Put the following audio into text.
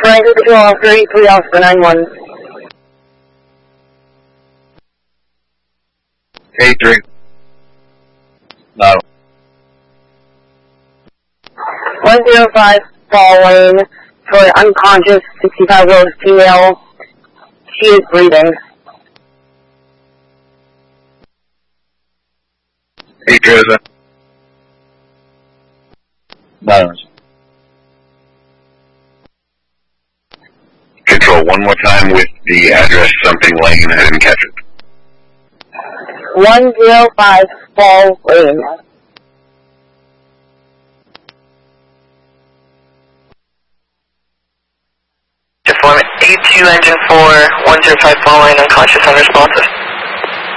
Franklin Patrol 33 Oscar 91. K3. No. 105 Fall Lane for an unconscious 65-year-old female. She is breathing. K3. No. Control one more time with the address something lane. I didn't catch it. 105 Fall Lane. Deployment A2 engine 4, 105 Fall Lane, unconscious, unresponsive.